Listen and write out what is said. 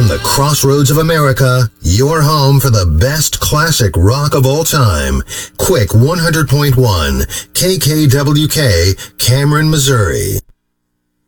From the crossroads of America, your home for the best classic rock of all time. Quick 100.1 KKWK, Cameron, Missouri.